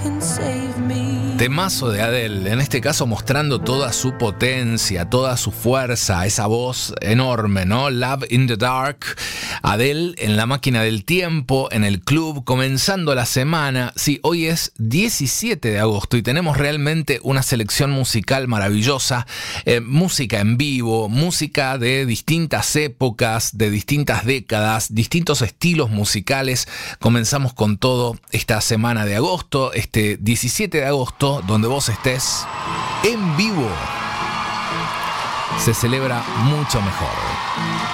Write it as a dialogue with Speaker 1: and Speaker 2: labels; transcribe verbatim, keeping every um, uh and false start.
Speaker 1: Temazo de Adele, en este caso mostrando toda su potencia, toda su fuerza, esa voz enorme, ¿no? Love in the Dark, Adele en la máquina del tiempo, en el club, comenzando la semana. Sí, hoy es diecisiete de agosto y tenemos realmente una selección musical maravillosa, eh, música en vivo, música de distintas épocas, de distintas décadas, distintos estilos musicales. Comenzamos con todo esta semana de agosto, este diecisiete de agosto, donde vos estés en vivo, se celebra mucho mejor.